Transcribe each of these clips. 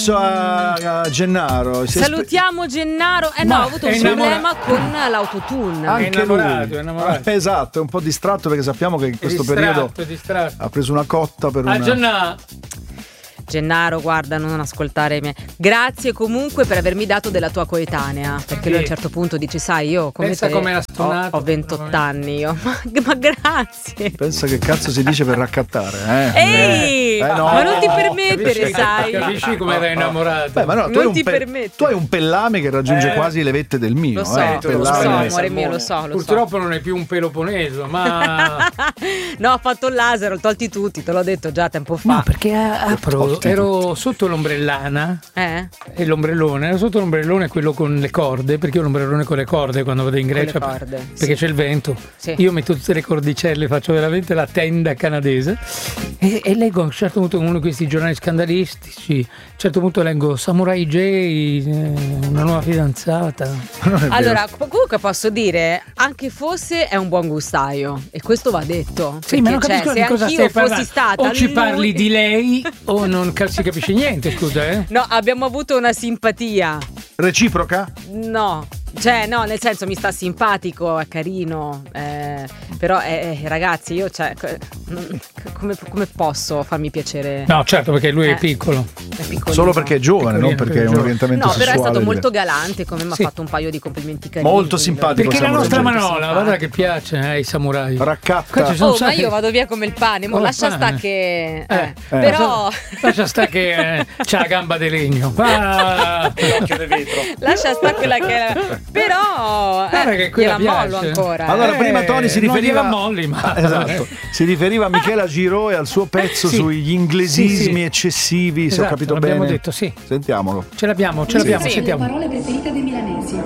successo a Gennaro? Salutiamo Gennaro. No, ha avuto un problema con l'autotune. Anche è innamorato. Esatto, è un po' distratto perché sappiamo che in questo periodo ha preso una cotta per una... Gennaro, guarda, non ascoltare me. Grazie comunque per avermi dato della tua coetanea, perché lui a un certo punto dice, sai, io come pensa te come ho 28 anni io. Ma grazie. Pensa che cazzo si dice per raccattare, Ehi, no, ma non ti permettere, sai? Capisci come era innamorato? Beh, ma no, non ti permettere. Tu hai un pellame che raggiunge quasi le vette del mio. Lo so, amore mio, lo so. Purtroppo non è più un peloponeso, ma no, ho fatto il laser, ho tolti tutti, te l'ho detto già tempo fa. No, perché ero sotto l'ombrellana e l'ombrellone, ero sotto l'ombrellone quello con le corde, perché io ho l'ombrellone con le corde quando vado in Grecia, perché c'è il vento. Sì. Io metto tutte le cordicelle, faccio veramente la tenda canadese e leggo a un certo punto uno di questi giornali scandalistici, a un certo punto leggo Samurai J, una nuova fidanzata. Allora, comunque posso dire, anche fosse è un buon gustaio e questo va detto. Sì, ma non capisco se cosa anch'io stai fossi stata o ci parli di lei o non si capisce niente, scusa, No, abbiamo avuto una simpatia reciproca? No, cioè no, nel senso mi sta simpatico, è carino, però ragazzi, io come posso farmi piacere? No, certo, perché lui è piccolo. Solo perché è giovane, non perché è un orientamento sessuale. No, però è stato molto galante, come mi ha fatto un paio di complimenti carini. Molto simpatico. Perché la nostra Manola, guarda che piace ai samurai. Raccatta. Ma io vado via come il pane, lascia sta che però lascia sta che c'ha la gamba di legno. Lascia sta quella che però gliela mollo ancora. Allora prima Tony si riferiva esatto. Si riferiva a Michela Giraud e al suo pezzo sugli inglesismi eccessivi, se ho capito bene. Abbiamo detto Sentiamolo. Ce l'abbiamo, sentiamo. Le parole preferite dei milanesi: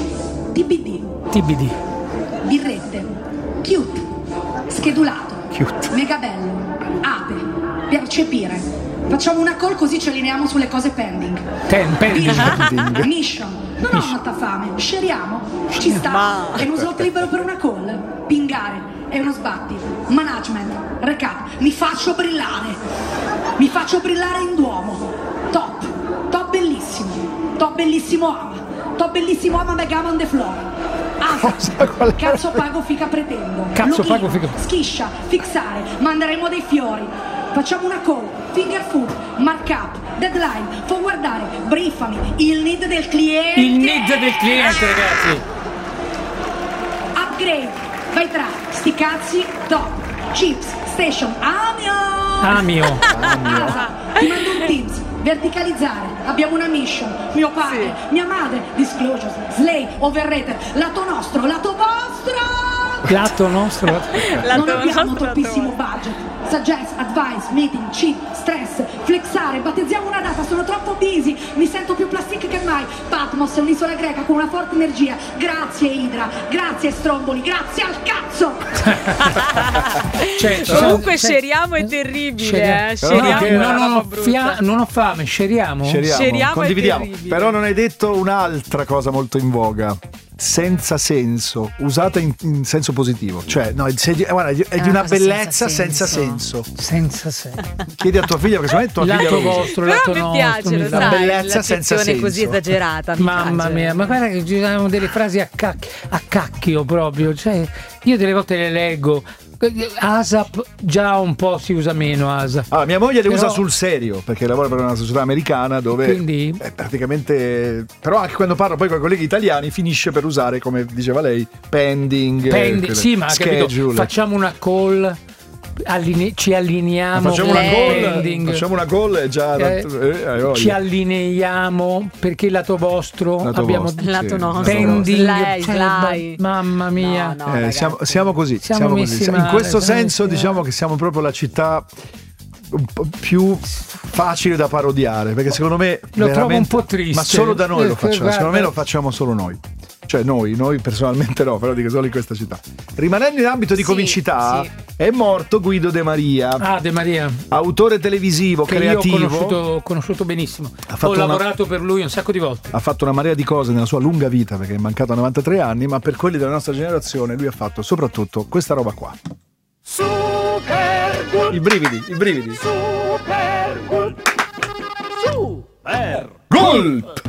TBD, birrette, cute, schedulato, mega bello, ape, percepire. Facciamo una call così ci allineiamo sulle cose pending. Mission. Non ho molta fame. Scegliamo. Ci sta. È uno slot libero per una call. Pingare. È uno sbatti. Management. Recap. Mi faccio brillare in Duomo. Top bellissimo ama. Top bellissimo ama Megama on the floor. Cazzo pago fica pretendo. Schiscia. Fixare. Manderemo dei fiori. Facciamo una call, finger food, markup, deadline, forwardare, briefami, il need del cliente. Il need del cliente, ragazzi. Upgrade, vai tra, sti cazzi, top, chips, station, Amio. Asa, ti mando un Teams, verticalizzare, abbiamo una mission, mio padre, mia madre, disclosures, slay, overrated, lato nostro, lato vostro. Lato nostro. Non abbiamo troppissimo budget. Suggest, advice, meeting, cheat, stress, flexare, battezziamo una data, sono troppo busy, mi sento più plastic che mai. Patmos è un'isola greca con una forte energia. Grazie Idra, grazie Stromboli, grazie al cazzo. Comunque Sceriamo è terribile, non ho fame, Sceriamo, condividiamo. Però non hai detto un'altra cosa molto in voga. Senza senso, usata in senso positivo, cioè no, guarda, è di una bellezza senza senso. Chiedi a tua figlia, perché secondo me tua figlia vostro, però mi piace, lo sai, bellezza senza senso, così esagerata. Mamma mia, ma guarda che ci sono delle frasi a cacchio proprio, cioè io delle volte le leggo. ASAP già un po' si usa meno ASAP. Mia moglie le usa sul serio perché lavora per una società americana dove quindi praticamente, però anche quando parlo poi con i colleghi italiani finisce per usare, come diceva lei, pending sì, ma capito, facciamo una call, ci allineiamo, facciamo una call e già ci allineiamo perché lato vostro abbiamo lato nostro pending, mamma mia, siamo così, in questo senso diciamo che siamo proprio la città un po' più facile da parodiare, perché secondo me lo trovo un po' triste, ma solo da noi lo facciamo, secondo me lo facciamo solo noi. Cioè noi personalmente no, però dico solo in questa città. Rimanendo in ambito di comicità, è morto Guido De Maria. De Maria, autore televisivo, che creativo. Io ho conosciuto benissimo. Ho lavorato per lui un sacco di volte. Ha fatto una marea di cose nella sua lunga vita, perché è mancato a 93 anni, ma per quelli della nostra generazione lui ha fatto soprattutto questa roba qua. Super good. I brividi. Super good. Gulp!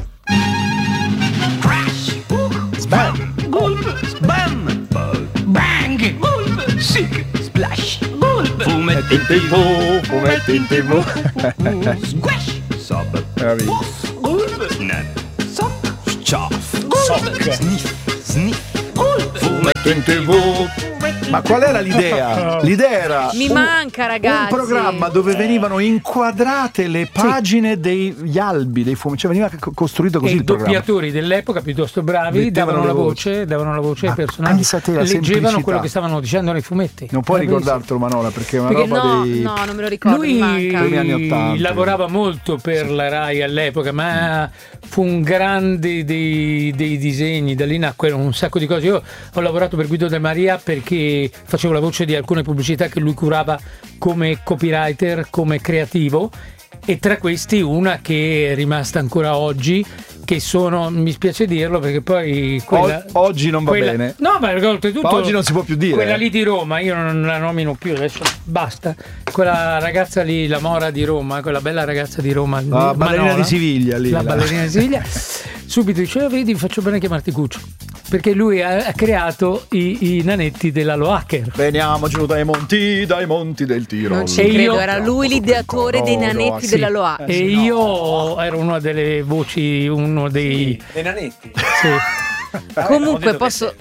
Crash! Spam! Gulp! Spam! Bang! Gulp! Sick! Splash! Gulp! Fumetti in TV! Fumetti in TV! Squash! Sob! Gulp! Snap! Sock! Sciaff! Sock! Sniff! Sniff! Gulp! Fumetti in TV! Ma qual era l'idea? L'idea era mi manca, ragazzi, un programma dove venivano inquadrate le pagine degli albi dei fumetti, cioè veniva costruito così e il programma. I doppiatori dell'epoca piuttosto bravi davano la voce ai personaggi, leggevano quello che stavano dicendo nei fumetti. Non puoi ricordartelo, Manola, perché è una roba no, non me lo ricordo. Lui anni 80. lavorava molto per la Rai all'epoca, ma fu un grande dei disegni, da lì nacquero un sacco di cose. Io ho lavorato per Guido De Maria perché facevo la voce di alcune pubblicità che lui curava come copywriter, come creativo, e tra questi una che è rimasta ancora oggi, che sono, mi spiace dirlo perché poi quella, oggi non va bene. No, ma oltretutto ma oggi non si può più dire. Quella lì di Roma, io non la nomino più, adesso basta. Quella ragazza lì, la Mora di Roma, quella bella ragazza di Roma, la ballerina di Siviglia lì. La ballerina di Siviglia. Subito diceva, vedi, faccio bene a chiamarti Cuccio, perché lui ha creato i nanetti della Loacker. Veniamo giù dai monti del Tirolo. Non ci credo, era lui l'ideatore dei nanetti della Loacker. E io ero una delle voci, uno dei nanetti. Sì. Comunque posso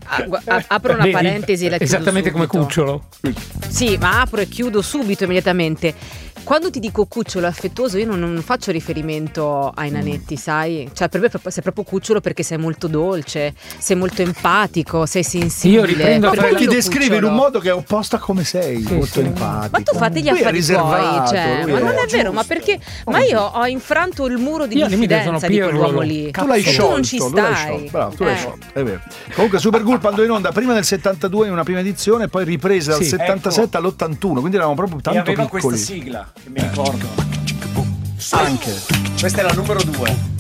apro una parentesi e la chiudo esattamente subito. Come Cucciolo. Sì, ma apro e chiudo subito immediatamente. Quando ti dico cucciolo affettuoso, io non faccio riferimento ai nanetti, sai? Cioè, per me sei proprio cucciolo perché sei molto dolce, sei molto empatico, sei sensibile. Io riprendo, ma poi ti descrive in un modo che è opposta a come sei, molto empatico. Ma tu fate gli affari tuoi, cioè, ma non è vero, ma perché? Ma io ho infranto il muro di diffidenza di quell'uomo lì. Tu l'hai sciolto, tu non ci stai. Bravo, tu l'hai sciolto, è vero. Comunque Super Gulp andò in onda prima del 72 in una prima edizione, poi ripresa dal 77 all'81, quindi eravamo proprio tanto piccoli. Questa sigla che mi ricordo anche questa è la numero 2.